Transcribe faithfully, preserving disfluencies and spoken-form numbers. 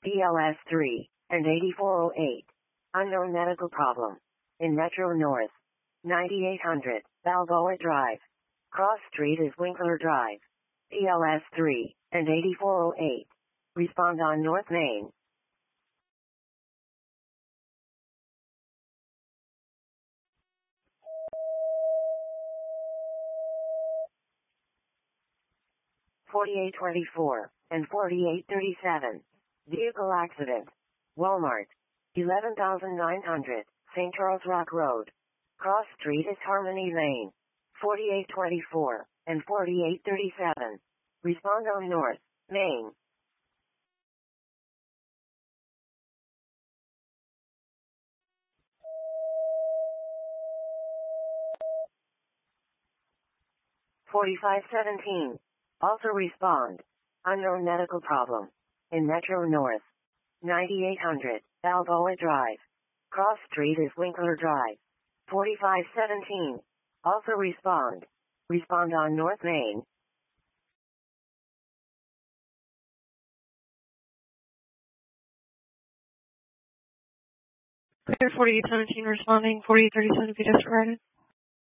P L S three and eighty-four oh eight. Unknown medical problem. In Metro North. ninety-eight hundred, Balboa Drive. Cross Street is Winkler Drive. P L S three and eighty-four oh eight. Respond on North Main. forty-eight twenty-four and forty-eight thirty-seven. Vehicle accident. Walmart. eleven thousand nine hundred, Saint Charles Rock Road. Cross Street is Harmony Lane. forty-eight twenty-four and forty-eight thirty-seven. Respond on North Main. forty-five seventeen. Also respond. Unknown medical problem. In Metro North. ninety-eight hundred, Balboa Drive. Cross Street is Winkler Drive. forty-five seventeen. Also respond. Respond on North Main. Clear forty-eight seventeen responding, forty-eight thirty-seven if you disregarded.